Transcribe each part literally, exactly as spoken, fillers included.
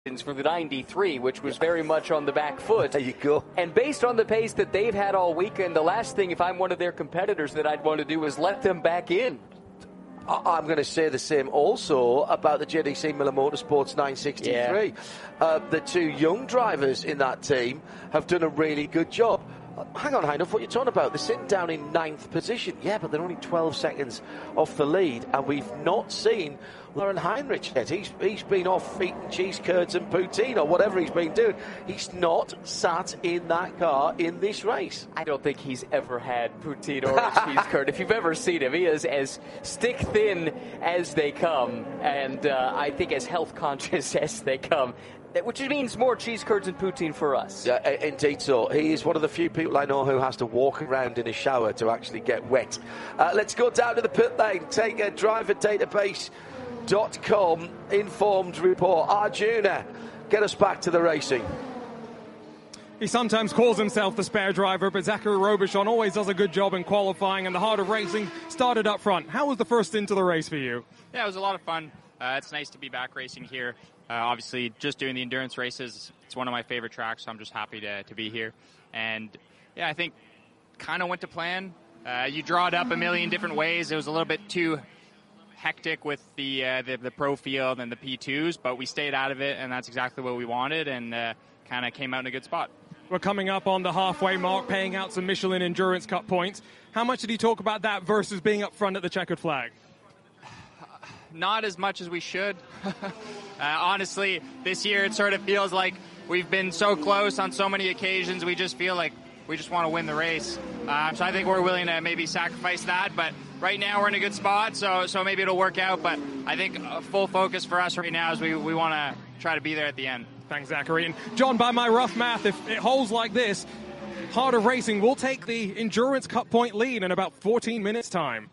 for the ninety-three, which was very much on the back foot. There you go. And based on the pace that they've had all weekend, the last thing, if I'm one of their competitors, that I'd want to do is let them back in. I'm going to say the same also about the J D C Miller Motorsports nine sixty-three. Yeah. Uh, the two young drivers in that team have done a really good job. Uh, hang on, Heinrich, what are you talking about? They're sitting down in ninth position. Yeah, but they're only twelve seconds off the lead, and we've not seen Lauren Heinrich yet. He's, he's been off eating cheese curds and poutine or whatever he's been doing. He's not sat in that car in this race. I don't think he's ever had poutine or a cheese curd. If you've ever seen him, he is as stick thin as they come, and uh, I think as health conscious as they come. Which means more cheese curds and poutine for us. Yeah, indeed so. He is one of the few people I know who has to walk around in a shower to actually get wet. Uh, let's go down to the pit lane, take a driver database dot com informed report. Arjuna, get us back to the racing. He sometimes calls himself the spare driver, but Zachary Robichon always does a good job in qualifying, and the heart of racing started up front. How was the first into the race for you? Yeah, it was a lot of fun. Uh, it's nice to be back racing here. Uh, obviously, just doing the endurance races, it's one of my favorite tracks, so I'm just happy to, to be here. And, yeah, I think kind of went to plan. Uh, you draw it up a million different ways. It was a little bit too hectic with the, uh, the the pro field and the P twos, but we stayed out of it, and that's exactly what we wanted, and uh, kind of came out in a good spot. We're coming up on the halfway mark, paying out some Michelin Endurance Cup points. How much did he talk about that versus being up front at the checkered flag? Not as much as we should. uh, honestly, this year it sort of feels like we've been so close on so many occasions. We just feel like we just want to win the race. Uh, so I think we're willing to maybe sacrifice that. But right now we're in a good spot, so so maybe it'll work out. But I think a full focus for us right now is we, we want to try to be there at the end. Thanks, Zachary. And John, by my rough math, if it holds like this, Heart of Racing will take the Endurance Cup point lead in about fourteen minutes' time.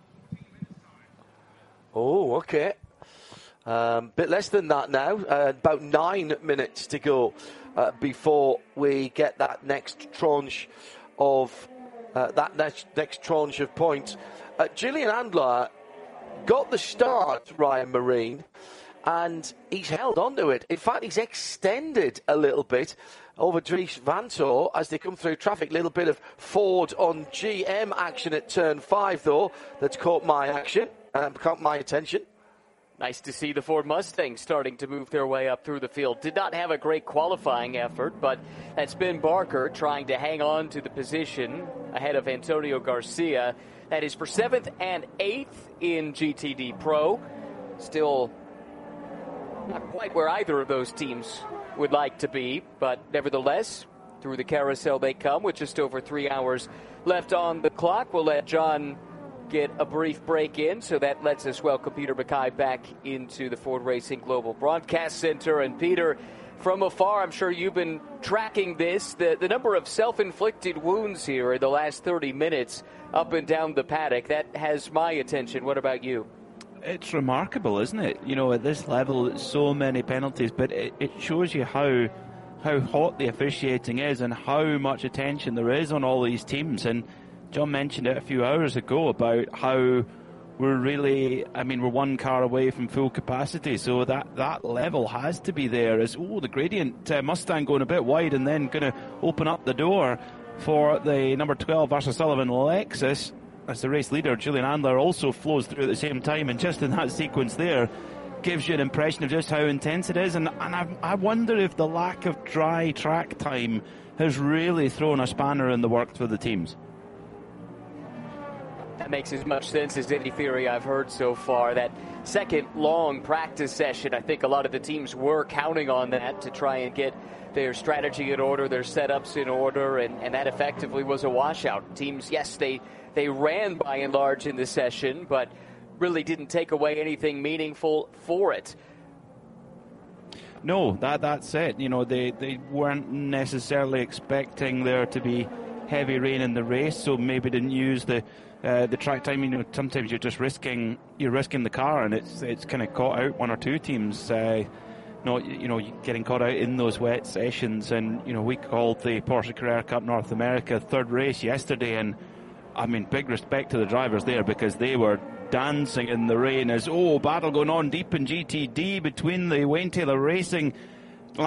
Oh, okay. Um, bit less than that now. Uh, about nine minutes to go uh, before we get that next tranche of uh, that next, next tranche of points. Uh, Julian Andler got the start, Ryan Marine, and he's held on to it. In fact, he's extended a little bit over Dries Vanthoor as they come through traffic. Little bit of Ford on G M action at turn five, though, that's caught my action. Um, caught my attention. Nice to see the Ford Mustangs starting to move their way up through the field. Did not have a great qualifying effort, but that's Ben Barker trying to hang on to the position ahead of Antonio Garcia. That is for seventh and eighth in G T D Pro. Still not quite where either of those teams would like to be, but nevertheless, through the carousel they come with just over three hours left on the clock. We'll let John get a brief break in, so that lets us welcome Peter Mackay back into the Ford Racing Global Broadcast Center. And Peter, from afar, I'm sure you've been tracking this, the, the number of self-inflicted wounds here in the last thirty minutes up and down the paddock. That has my attention. What about you? It's remarkable, isn't it? You know, at this level, so many penalties, but it, it shows you how how hot the officiating is and how much attention there is on all these teams. And John mentioned it a few hours ago about how we're really, I mean, we're one car away from full capacity, so that, that level has to be there. As oh, the gradient uh, Mustang going a bit wide and then going to open up the door for the number twelve Varsha Sullivan Lexus as the race leader. Julian Andler also flows through at the same time, and just in that sequence there gives you an impression of just how intense it is. And, and I, I wonder if the lack of dry track time has really thrown a spanner in the works for the teams. That makes as much sense as any theory I've heard so far. That second long practice session, I think a lot of the teams were counting on that to try and get their strategy in order, their setups in order, and, and that effectively was a washout. Teams, yes, they, they ran by and large in the session, but really didn't take away anything meaningful for it. No, that that's it. You know, they, they weren't necessarily expecting there to be heavy rain in the race, so maybe didn't use the uh, the track time. You know, sometimes you're just risking you're risking the car, and it's it's kind of caught out one or two teams. Uh, not you know getting caught out in those wet sessions, and you know we called the Porsche Carrera Cup North America third race yesterday, and I mean big respect to the drivers there because they were dancing in the rain as oh battle going on deep in G T D between the Wayne Taylor Racing